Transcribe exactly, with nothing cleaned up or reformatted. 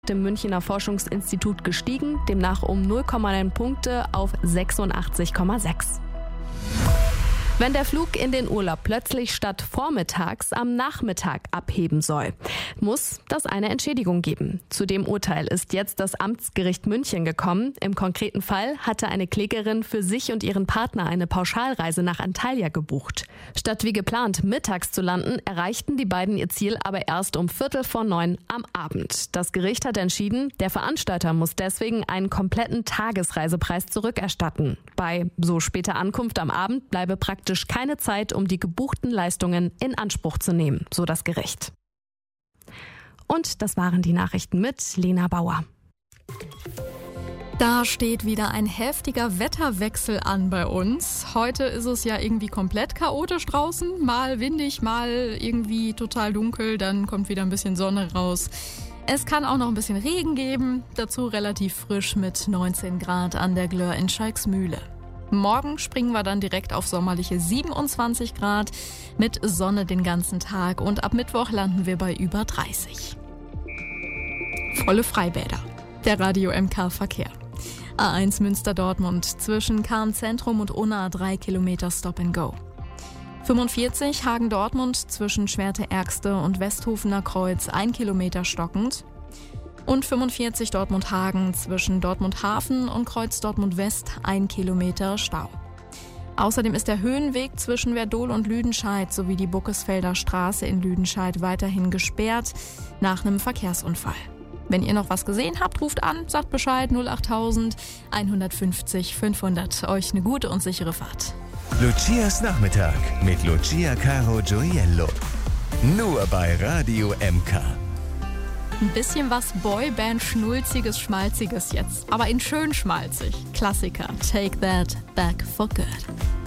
dem Münchner Forschungsinstitut gestiegen, demnach um null Komma neun Punkte auf sechsundachtzig Komma sechs. Wenn der Flug in den Urlaub plötzlich statt vormittags am Nachmittag abheben soll, muss das eine Entschädigung geben. Zu dem Urteil ist jetzt das Amtsgericht München gekommen. Im konkreten Fall hatte eine Klägerin für sich und ihren Partner eine Pauschalreise nach Antalya gebucht. Statt wie geplant mittags zu landen, erreichten die beiden ihr Ziel aber erst um Viertel vor neun am Abend. Das Gericht hat entschieden, der Veranstalter muss deswegen einen kompletten Tagesreisepreis zurückerstatten. Bei so später Ankunft am Abend bleibe praktisch keine Zeit, um die gebuchten Leistungen in Anspruch zu nehmen, so das Gericht. Und das waren die Nachrichten mit Lena Bauer. Da steht wieder ein heftiger Wetterwechsel an bei uns. Heute ist es ja irgendwie komplett chaotisch draußen. Mal windig, mal irgendwie total dunkel, dann kommt wieder ein bisschen Sonne raus. Es kann auch noch ein bisschen Regen geben, dazu relativ frisch mit neunzehn Grad an der Glör in Schalksmühle. Morgen springen wir dann direkt auf sommerliche siebenundzwanzig Grad mit Sonne den ganzen Tag und ab Mittwoch landen wir bei über dreißig. Volle Freibäder. Der Radio M K Verkehr. A eins Münster-Dortmund zwischen Kahn-Zentrum und Unna drei Kilometer Stop and Go. fünfundvierzig Hagen-Dortmund zwischen Schwerte-Ergste und Westhofener Kreuz ein Kilometer stockend. Und fünfundvierzig Dortmund-Hagen zwischen Dortmund-Hafen und Kreuz Dortmund-West ein Kilometer Stau. Außerdem ist der Höhenweg zwischen Werdohl und Lüdenscheid sowie die Buckesfelder Straße in Lüdenscheid weiterhin gesperrt nach einem Verkehrsunfall. Wenn ihr noch was gesehen habt, ruft an, sagt Bescheid null achttausend einhundertfünfzig fünfhundert. Euch eine gute und sichere Fahrt. Lucias Nachmittag mit Lucia Caro Gioiello. Nur bei Radio M K. Ein bisschen was Boyband-Schnulziges, Schmalziges jetzt. Aber in schön schmalzig. Klassiker. Take that back for good.